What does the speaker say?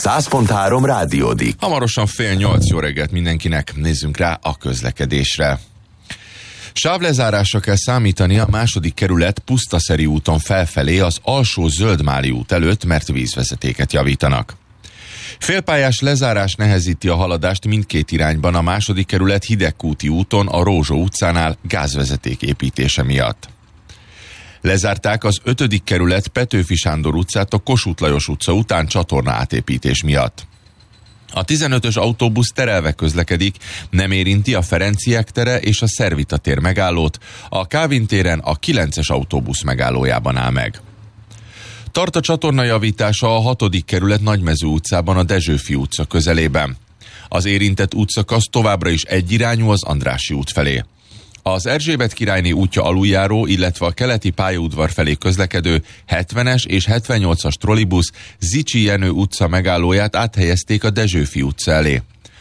100.3 Rádiódik. Hamarosan 7:30, jó reggelt mindenkinek, nézzünk rá a közlekedésre. Sávlezárásra kell számítani a második kerület Pusztaszeri úton felfelé az alsó Zöldmáli út előtt, mert vízvezetéket javítanak. Félpályás lezárás nehezíti a haladást mindkét irányban a második kerület Hidegkúti úton a Rózsa utcánál gázvezeték építése miatt. Lezárták az 5. kerület Petőfi Sándor utcát a Kossuth Lajos utca után csatorna átépítés miatt. A 15-ös autóbusz terelve közlekedik, nem érinti a Ferenciek tere és a Szervita tér megállót, a Kávin téren a 9-es autóbusz megállójában áll meg. Tart a csatornajavítása a 6. kerület Nagymező utcában a Dezsőfi utca közelében. Az érintett útszakasz továbbra is egyirányú az Andrássy út felé. Az Erzsébet királyné útja aluljáró, illetve a keleti pályaudvar felé közlekedő 70-es és 78-as trollibusz Zichy Jenő utca megállóját áthelyezték a Dezsőfi utca elé.